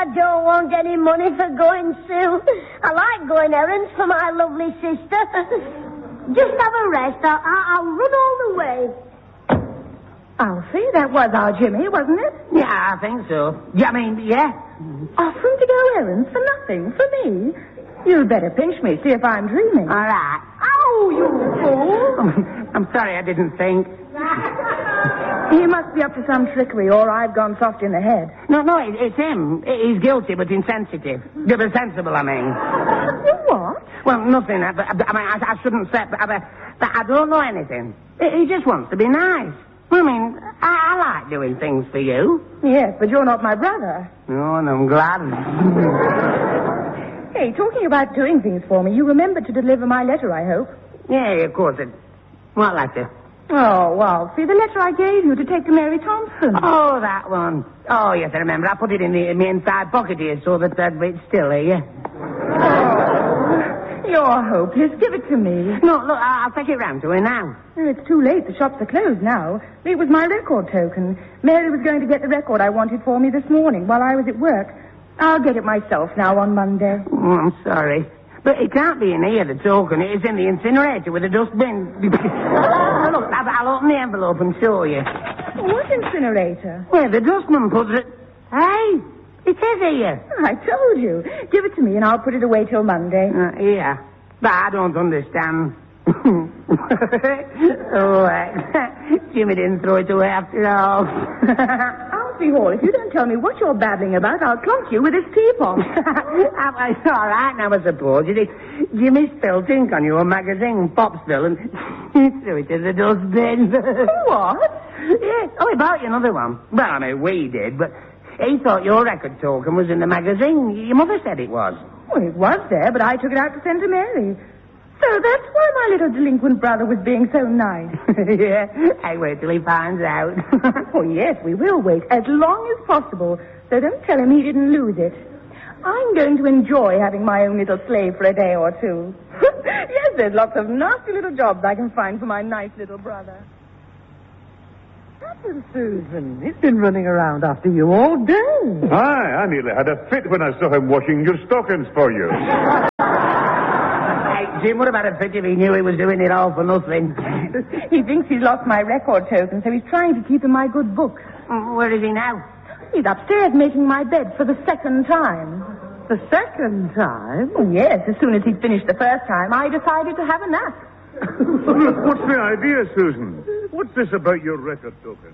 don't want any money for going, Sue. I like going errands for my lovely sister. Just have a rest. I'll run all the way. Alfie, that was our Jimmy, wasn't it? Yeah, I think so. Yeah, yeah. Offering to go errands for nothing, for me? You'd better pinch me, see if I'm dreaming. All right. Ow, you fool! I'm sorry, I didn't think. He must be up to some trickery, or I've gone soft in the head. No, it's him. He's guilty, but insensitive. But sensible, I mean. What? Well, nothing. I shouldn't say, but I don't know anything. He just wants to be nice. I mean, I like doing things for you. Yes, but you're not my brother. Oh, and I'm glad. Hey, talking about doing things for me, you remembered to deliver my letter, I hope. Yeah, of course. What letter? Oh, Alfie, the letter I gave you to take to Mary Thompson. Oh, that one. Oh, yes, I remember. I put it in my inside pocket here so that it's still here. You're hopeless. Give it to me. No, look, I'll take it round to her now. It's too late. The shops are closed now. It was my record token. Mary was going to get the record I wanted for me this morning while I was at work. I'll get it myself now on Monday. Oh, I'm sorry. But it can't be in here, the token. It's in the incinerator with a dustbin. Look, I'll open the envelope and show you. What incinerator? Well, the dustman put it... Hey, it is here. I told you. Give it to me and I'll put it away till Monday. Yeah, but I don't understand. Jimmy didn't throw it away after all. Alfie Hall, if you don't tell me what you're babbling about, I'll clunk you with this teapot. It's all right now, I suppose. You see, Jimmy spilled ink on your magazine, Popsville, and he threw it in the dustbin. What? Yeah. Oh, he bought you another one. Well, we did, but he thought your record token was in the magazine. Your mother said it was. Well, it was there, but I took it out to send to Mary. So that's why my little delinquent brother was being so nice. Yeah, I wait till he finds out. Oh, yes, we will wait as long as possible. So don't tell him he didn't lose it. I'm going to enjoy having my own little slave for a day or two. Yes, there's lots of nasty little jobs I can find for my nice little brother. Captain Susan, he's been running around after you all day. Aye, I nearly had a fit when I saw him washing your stockings for you. Jim, what about a fit if he knew he was doing it all for nothing? He thinks he's lost my record token, so he's trying to keep in my good books. Where is he now? He's upstairs making my bed for the second time. The second time? Oh, yes, as soon as he'd finished the first time, I decided to have a nap. What's the idea, Susan? What's this about your record token?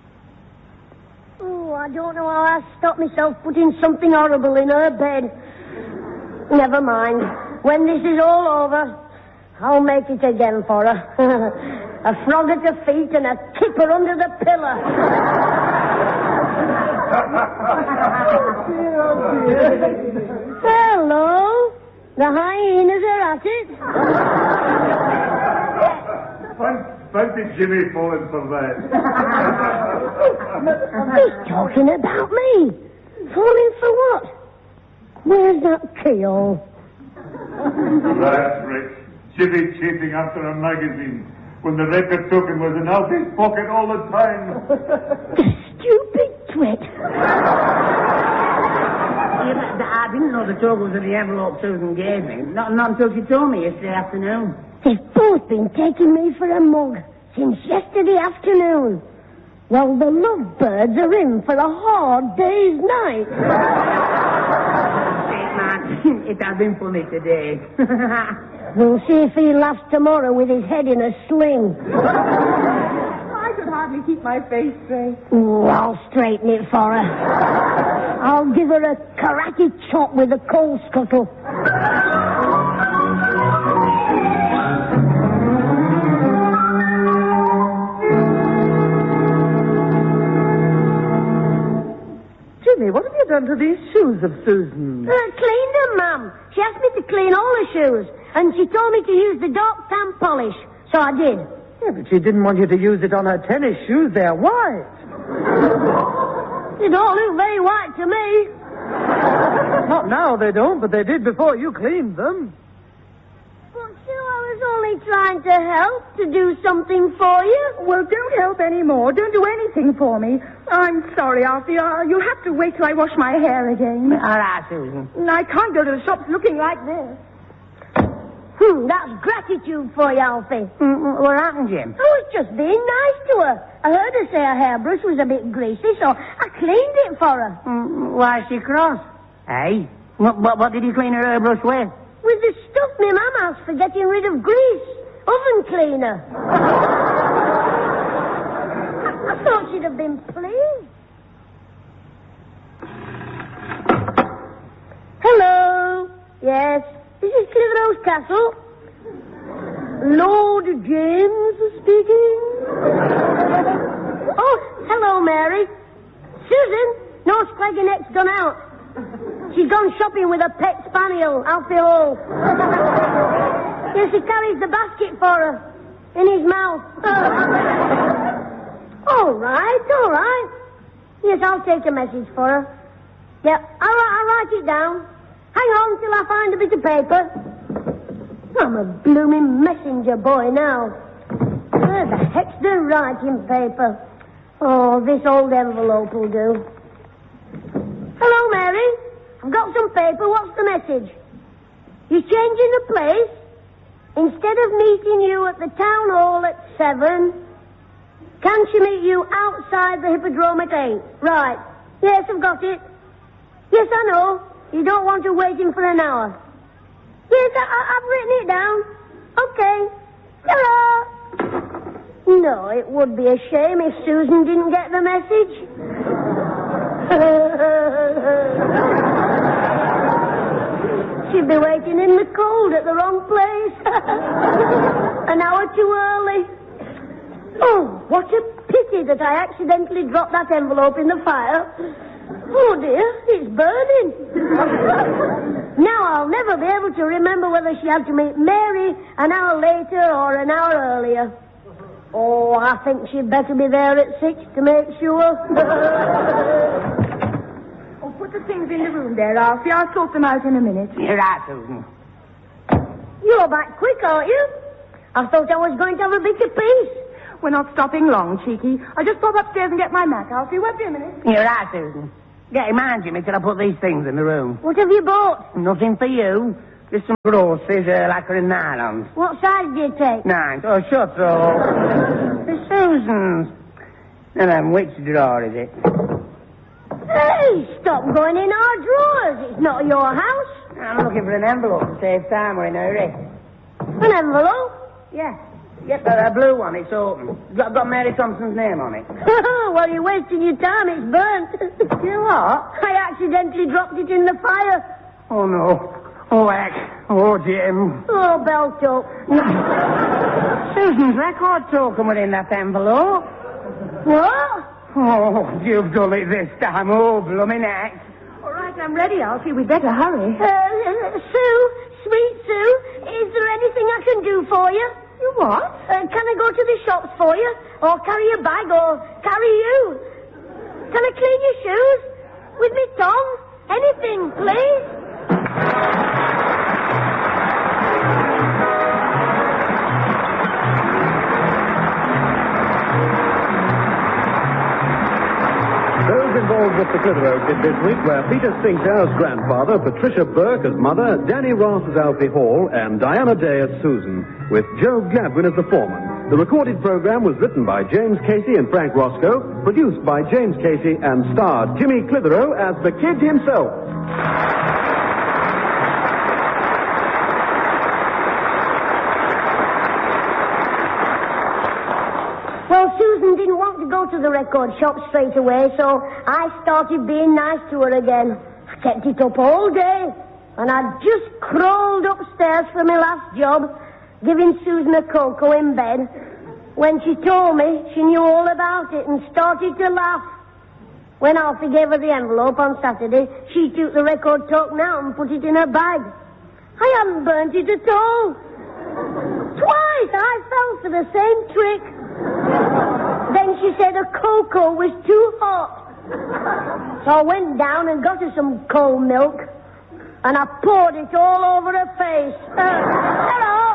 Oh, I don't know how I stopped myself putting something horrible in her bed. Never mind. When this is all over, I'll make it again for her. A frog at her feet and a kipper under the pillar. Hello. The hyenas are at it. Fancy Jimmy falling for that. He's talking about me. Falling for what? Where's that keyhole? That's right. Jimmy chasing after a magazine when the record token was in Alfie's pocket all the time. Stupid twit. I didn't know the token was in the envelope Susan gave me. Not until she told me yesterday afternoon. They've both been taking me for a mug since yesterday afternoon. Well, the lovebirds are in for a hard day's night. It has been funny today. We'll see if he laughs tomorrow with his head in a sling. I could hardly keep my face straight. Ooh, I'll straighten it for her. I'll give her a karate chop with a coal scuttle. Jimmy, what have you done to these shoes of Susan? Cleaned them, Mum. She asked me to clean all the shoes, and she told me to use the dark tan polish, so I did. Yeah, but she didn't want you to use it on her tennis shoes. They're white. They don't look very white to me. Not now, they don't, but they did before you cleaned them. But, Sue, I was was only trying to help, to do something for you. Well, don't help any more. Don't do anything for me. I'm sorry, Alfie. You'll have to wait till I wash my hair again. All right, Susan. I can't go to the shops looking like this. That's gratitude for you, Alfie. What happened, Jim? I was just being nice to her. I heard her say her hairbrush was a bit greasy, so I cleaned it for her. Why is she cross? Hey? What did you clean her hairbrush with? With the stuff my mum has for getting rid of grease. Oven cleaner. I thought she'd have been pleased. Hello. Yes. This is Clitheroe's Castle. Lord James speaking. Oh, hello, Mary. Susan, no Scraggy Neck's gone out. She's gone shopping with a pet spaniel, Alfie Hall. Yes, he carries the basket for her in his mouth. All right. Yes, I'll take a message for her. Yeah, I'll write it down. Hang on till I find a bit of paper. I'm a blooming messenger boy now. Where the heck's the writing paper? Oh, this old envelope will do. Hello, Mary. I've got some paper. What's the message? You're changing the place? Instead of meeting you at the town hall at 7, can't she meet you outside the Hippodrome at 8? Right. Yes, I've got it. Yes, I know. You don't want her waiting for an hour. Yes, I've written it down. Okay. Hello. No, it would be a shame if Susan didn't get the message. She'd be waiting in the cold at the wrong place. An hour too early. Oh, what a pity that I accidentally dropped that envelope in the fire. Oh, dear, it's burning. Now I'll never be able to remember whether she had to meet Mary an hour later or an hour earlier. Oh, I think she'd better be there at 6 to make sure. Oh, put the things in the room there, Alfie. I'll sort them out in a minute. You're right, Susan. You're back quick, aren't you? I thought I was going to have a bit of peace. We're not stopping long, Cheeky. I'll just pop upstairs and get my mat, Alfie. Won't be a minute. You're right, Susan. Get in mind, Jimmy, till I put these things in the room. What have you bought? Nothing for you. Just some groceries, lacquer and nylons. What size do you take? 9. Oh, shut up. The Susan's. And which drawer is it? Hey, stop going in our drawers. It's not your house. I'm looking for an envelope to save time. We're in a hurry. An envelope? Yeah. Yep, a blue one. It's open. Got Mary Thompson's name on it. Well, you're wasting your time. It's burnt. You what? I accidentally dropped it in the fire. Oh, no. Oh, heck. Oh, Jim. Oh, Belto. Susan's record token within that envelope. What? Oh, you've done it this time. Oh, blooming heck. All right, I'm ready, Alfie. We'd better hurry. Sue, sweet Sue, is there anything I can do for you? You what? Can I go to the shops for you? Or carry a bag or carry you? Can I clean your shoes? With me tongue? Anything, please? Those involved with the Clitheroe did this week were Peter Sinclair as grandfather, Patricia Burke as mother, Danny Ross as Alfie Hall, and Diana Day as Susan, with Joe Gladwin as the foreman. The recorded program was written by James Casey and Frank Roscoe, produced by James Casey, and starred Jimmy Clitheroe as the kid himself. Well, Susan didn't want to go to the record shop straight away, so I started being nice to her again. I kept it up all day, and I just crawled upstairs for my last job, giving Susan a cocoa in bed. When she told me, she knew all about it and started to laugh. When Alfie gave her the envelope on Saturday, she took the record token out and put it in her bag. I hadn't burnt it at all. Twice I fell for the same trick. Then she said her cocoa was too hot. So I went down and got her some cold milk, and I poured it all over her face.